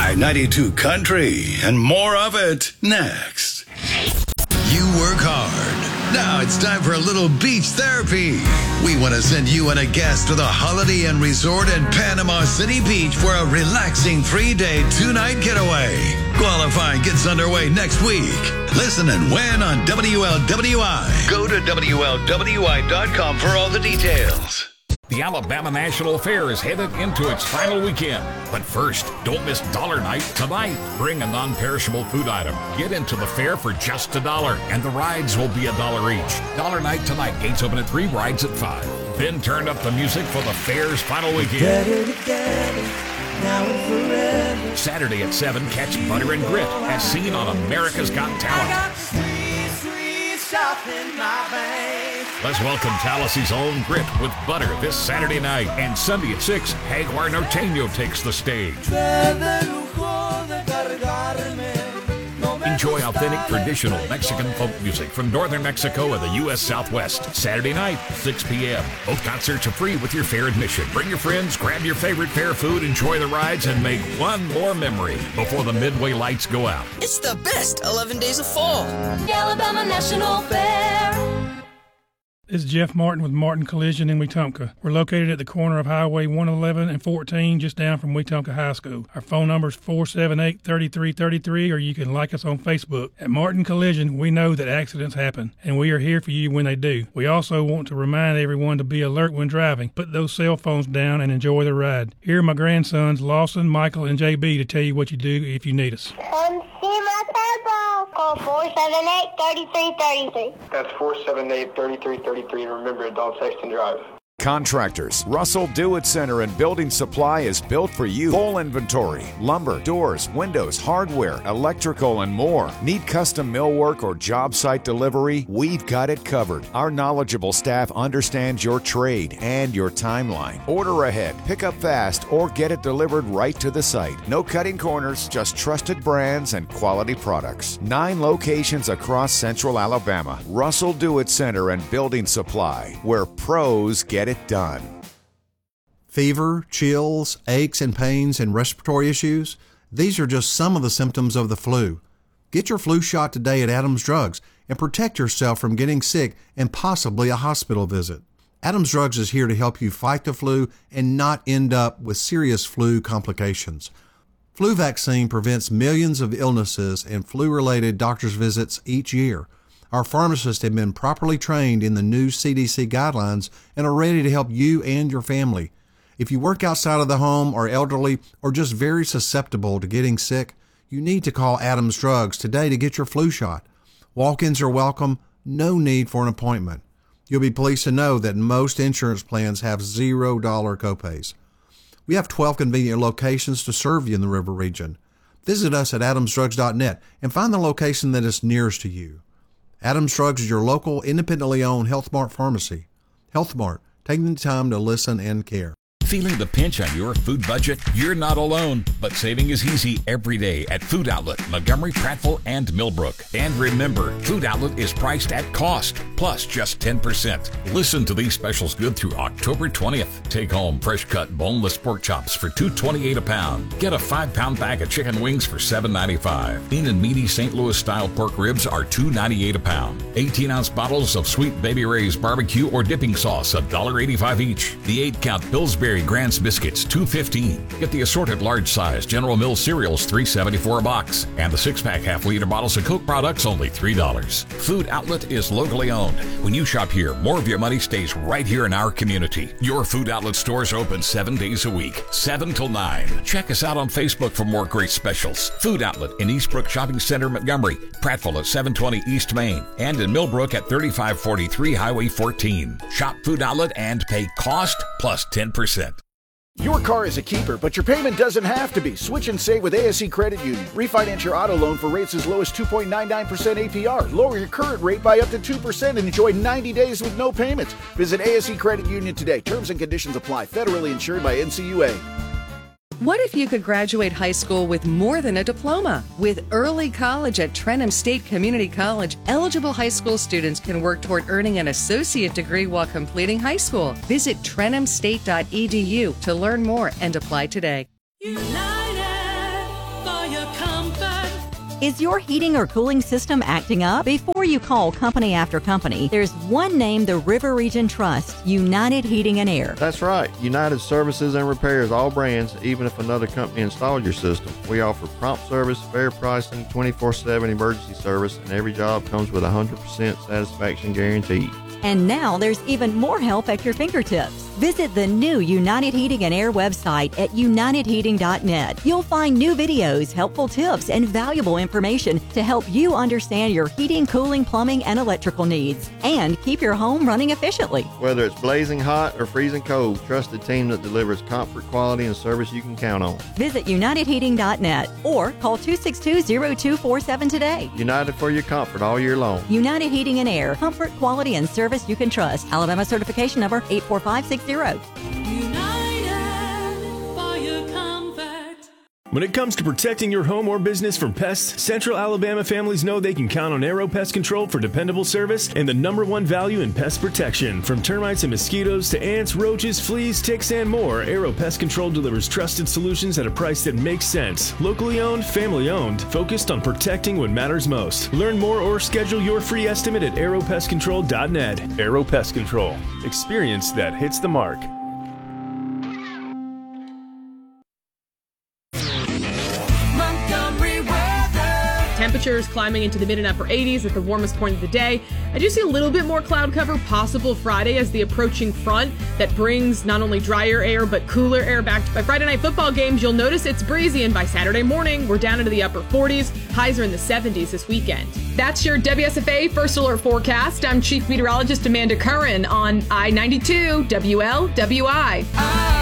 Y92 Country and more of it next. You work hard. Now it's time for a little beach therapy. We want to send you and a guest to the Holiday Inn Resort in Panama City Beach for a relaxing 3-day, 2-night getaway. Qualifying gets underway next week. Listen and win on WLWI. Go to WLWI.com for all the details. The Alabama National Fair is headed into its final weekend. But first, don't miss Dollar Night tonight. Bring a non-perishable food item. Get into the fair for just $1, and the rides will be $1 each. Dollar Night tonight. Gates open at 3, rides at 5. Then turn up the music for the fair's final weekend. Now and forever. Saturday at 7, catch Butter and Grit as seen on America's Got Talent. I got sweet stuff in my veins. Let's welcome Tallahassee own Grit with Butter this Saturday night. And Sunday at 6, Jaguar Norteño takes the stage. Enjoy authentic, traditional Mexican folk music from northern Mexico and the U.S. Southwest. Saturday night, 6 p.m. Both concerts are free with your fair admission. Bring your friends, grab your favorite fair food, enjoy the rides, and make one more memory before the Midway lights go out. It's the best 11 days of fall. The Alabama National Fair. This is Jeff Martin with Martin Collision in Wetumpka. We're located at the corner of Highway 111 and 14, just down from Wetumpka High School. Our phone number is 478-3333, or you can like us on Facebook. At Martin Collision, we know that accidents happen, and we are here for you when they do. We also want to remind everyone to be alert when driving. Put those cell phones down and enjoy the ride. Here are my grandsons, Lawson, Michael, and JB, to tell you what you do if you need us. Come see my purple. Call 478-3333. That's 478-3333. Remember, don't text and drive. Contractors. Russell Do-It Center and Building Supply is built for you. Full inventory. Lumber, doors, windows, hardware, electrical, and more. Need custom millwork or job site delivery? We've got it covered. Our knowledgeable staff understands your trade and your timeline. Order ahead, pick up fast, or get it delivered right to the site. No cutting corners, just trusted brands and quality products. 9 locations across Central Alabama. Russell Do-It Center and Building Supply, where pros get it done. Fever, chills, aches and pains, and respiratory issues, these are just some of the symptoms of the flu. Get your flu shot today at Adams Drugs and protect yourself from getting sick and possibly a hospital visit. Adams Drugs is here to help you fight the flu and not end up with serious flu complications. Flu vaccine prevents millions of illnesses and flu-related doctor's visits each year. Our pharmacists have been properly trained in the new CDC guidelines and are ready to help you and your family. If you work outside of the home, are elderly, or just very susceptible to getting sick, you need to call Adams Drugs today to get your flu shot. Walk-ins are welcome, no need for an appointment. You'll be pleased to know that most insurance plans have $0 copays. We have 12 convenient locations to serve you in the River region. Visit us at adamsdrugs.net and find the location that is nearest to you. Adams Drugs is your local, independently owned Health Mart pharmacy. Health Mart, taking the time to listen and care. Feeling the pinch on your food budget? You're not alone, but saving is easy every day at Food Outlet, Montgomery, Prattville, and Millbrook. And remember, Food Outlet is priced at cost, plus just 10%. Listen to these specials good through October 20th. Take home fresh cut boneless pork chops for $2.28 a pound. Get a 5-pound bag of chicken wings for $7.95. Lean and meaty St. Louis style pork ribs are $2.98 a pound. 18-ounce bottles of Sweet Baby Ray's barbecue or dipping sauce, $1.85 each. The 8-count Pillsbury Grants biscuits, $2.15. Get the assorted large size General Mills cereals, $3.74 a box. And the 6-pack half-liter bottles of Coke products, only $3. Food Outlet is locally owned. When you shop here, more of your money stays right here in our community. Your Food Outlet stores are open 7 days a week, 7 till 9. Check us out on Facebook for more great specials. Food Outlet in Eastbrook Shopping Center, Montgomery, Prattville at 720 East Main, and in Millbrook at 3543 Highway 14. Shop Food Outlet and pay cost plus 10%. Your car is a keeper, but your payment doesn't have to be. Switch and save with ASE Credit Union. Refinance your auto loan for rates as low as 2.99% APR. Lower your current rate by up to 2% and enjoy 90 days with no payments. Visit ASE Credit Union today. Terms and conditions apply. Federally insured by NCUA. What if you could graduate high school with more than a diploma? With early college at Trenham State Community College, eligible high school students can work toward earning an associate degree while completing high school. Visit trenhamstate.edu to learn more and apply today. United your comfort. Is your heating or cooling system acting up? Before you call company after company, there's one name the River Region trusts, United Heating and Air. That's right. United services and repairs all brands, even if another company installed your system. We offer prompt service, fair pricing, 24/7 emergency service, and every job comes with a 100% satisfaction guarantee. And now there's even more help at your fingertips. Visit the new United Heating and Air website at unitedheating.net. You'll find new videos, helpful tips, and valuable information to help you understand your heating, cooling, plumbing, and electrical needs, and keep your home running efficiently. Whether it's blazing hot or freezing cold, trusted team that delivers comfort, quality, and service you can count on. Visit unitedheating.net or call 262-0247 today. United for your comfort all year long. United Heating and Air. Comfort, quality, and service you can trust. Alabama certification number 84560. United for your comfort. When it comes to protecting your home or business from pests, Central Alabama families know they can count on Aero Pest Control for dependable service and the #1 value in pest protection. From termites and mosquitoes to ants, roaches, fleas, ticks, and more, Aero Pest Control delivers trusted solutions at a price that makes sense. Locally owned, family owned, focused on protecting what matters most. Learn more or schedule your free estimate at aeropestcontrol.net. Aero Pest Control. Experience that hits the mark. Temperatures climbing into the mid and upper 80s at the warmest point of the day. I do see a little bit more cloud cover possible Friday as the approaching front that brings not only drier air but cooler air back. By Friday night football games, you'll notice it's breezy, and by Saturday morning, we're down into the upper 40s. Highs are in the 70s this weekend. That's your WSFA First Alert forecast. I'm Chief Meteorologist Amanda Curran on I-92 WLWI.